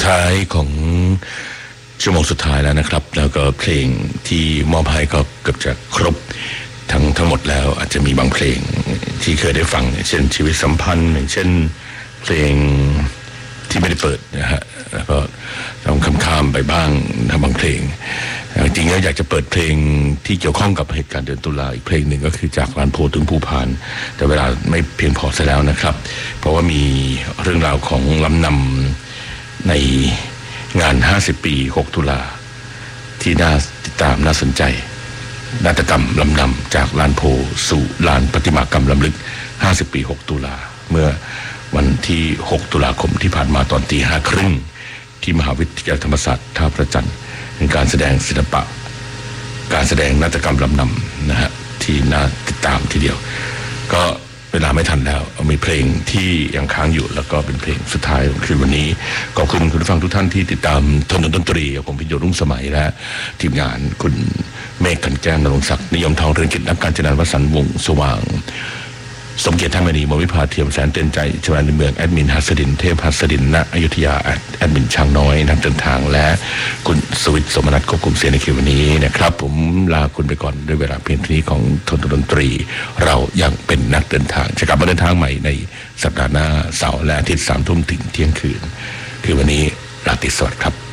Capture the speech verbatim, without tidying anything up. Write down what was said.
ท้ายของชั่วโมงสุดท้ายแล้วนะครับแล้วก็เพลงที่มอบให้ก็เกือบจะครบทั้งทั้งหมดแล้วอาจจะมีบางเพลงที่เคยได้ฟังเช่นชีวิตสัมพันธ์อย่างเช่นเพลงที่ไม่ได้เปิดนะฮะแล้วก็ต้องข้ามๆไปบ้างนะบางเพลงจริงๆแล้วอยากจะเปิดเพลงที่เกี่ยวข้องกับเหตุการณ์เดือนตุลาอีกเพลงหนึ่งก็คือจากลานโพถึงภูพานแต่เวลาไม่เพียงพอซะแล้วนะครับเพราะว่ามีเรื่องราวของลำนำในงานห้าสิบปีหกตุลาที่น่าติดตามน่าสนใจนาฏกรรมลำนำจากลานโพสู่ลานประติมากรรมลำลึกห้าสิบปีหกตุลาเมื่อวันที่หกตุลาคมที่ผ่านมาตอนตีห้าครึ่งที่มหาวิทยาลัยธรรมศาสตร์ท่าพระจันทร์เป็นการแสดงศิลปะการแสดงนาฏกรรมลำนำนะฮะที่น่าติดตามทีเดียวก็เวลาไม่ทันแล้วมีเพลงที่ยังค้างอยู่แล้วก็เป็นเพลงสุดท้ายของคืนวันนี้ขอบคุณคุณผู้ฟังทุกท่านที่ติดตามถนนดนตรีผมพิญโยรุ่งสมัยและทีมงานคุณเมฆขันแก้มนรงศักดิ์นิยมทองเรืองกิจนักการจัดการวสันต์วงศ์สว่างสมเกียรติท่านมณีมวิภาเทียมแสนเตือนใจชวนาในเมืองแอดมินหัสดินเทพหัสดินณอยุธยาแอดมินช่างน้อยนักเดินทางและคุณสวิทย์สมนัสควบคุมเสียงในคืนวันนี้นะครับผมลาคุณไปก่อนด้วยเวลาเพียงเท่านี้ของทนดนตรีเรายังเป็นนักเดินทางจะกลับมาเดินทางใหม่ในสัปดาห์หน้าเสาร์และอาทิตย์สามทุ่มถึงเที่ยงคืนคือวันนี้ราตรีสวัสดิ์ครับ